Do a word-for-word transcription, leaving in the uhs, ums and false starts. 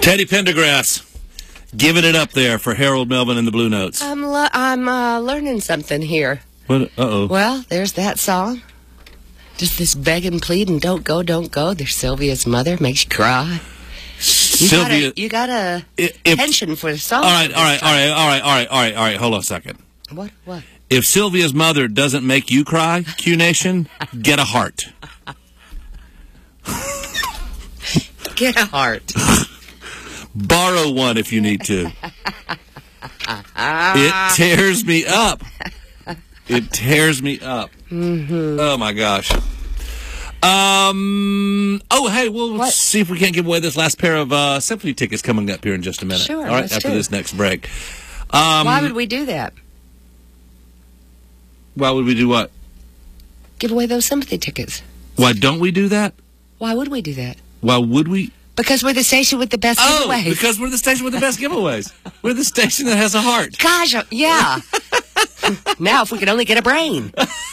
Teddy Pendergrass, giving it up there for Harold Melvin and the Blue Notes. I'm lo- I'm uh, learning something here. What? Uh-oh. Well, there's that song. Just this beg and plead and don't go, don't go. There's Sylvia's mother, makes you cry. You Sylvia, got a, you got a if, if, pension for the song. All right, all right, all right, all right, all right, all right, all right. Hold on a second. What? What? If Sylvia's mother doesn't make you cry, Q Nation, get a heart. Get a heart. Borrow one if you need to. It tears me up. It tears me up. Mm-hmm. Oh, my gosh. Um. Oh, hey, we'll What? see if we can't give away this last pair of uh, symphony tickets coming up here in just a minute. Sure, All right, let's after do this it. next break. Um, Why would we do that? Why would we do what? Give away those sympathy tickets. Why don't we do that? Why would we do that? Why would we? Because we're the station with the best Oh, giveaways. because we're the station with the best giveaways. We're the station that has a heart. Gosh, uh, yeah. Now, if we could only get a brain.